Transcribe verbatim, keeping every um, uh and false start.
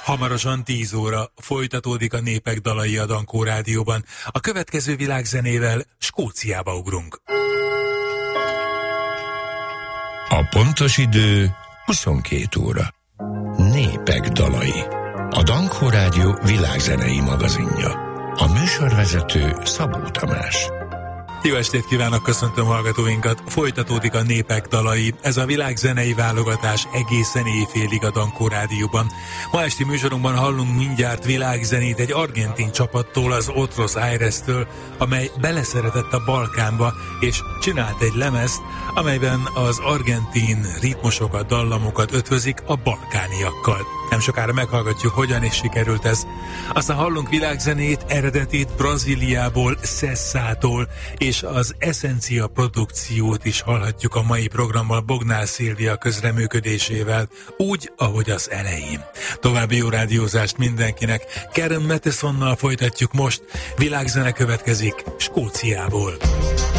Hamarosan tíz óra folytatódik a Népek dalai a Dankó Rádióban. A következő világzenével Skóciába ugrunk. A pontos idő huszonkét óra. Népek dalai. A Dankó Rádió világzenei magazinja. A műsorvezető Szabó Tamás. Jó estét kívánok, köszöntöm hallgatóinkat! Folytatódik a Népek dalai, ez a világzenei válogatás egészen éjfélig a Dankó Rádióban. Ma esti műsorunkban hallunk mindjárt világzenét egy argentin csapattól, az Otros Aires-től, amely beleszeretett a Balkánba, és csinált egy lemezt, amelyben az argentin ritmusokat, dallamokat ötvözik a balkániakkal. Nem sokára meghallgatjuk, hogyan is sikerült ez. Aztán hallunk világzenét, eredetit Brazíliából, Szeszától, és az Essencia produkciót is hallhatjuk a mai programmal Bognár Szilvia közreműködésével, úgy, ahogy az elején. További jó rádiózást mindenkinek. Karen Mathesonnal folytatjuk most. Világzene következik Skóciából.